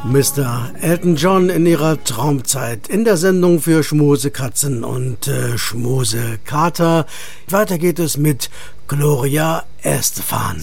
Mr. Elton John in ihrer Traumzeit in der Sendung für Schmusekatzen und Schmusekater. Weiter geht es mit Gloria Estefan.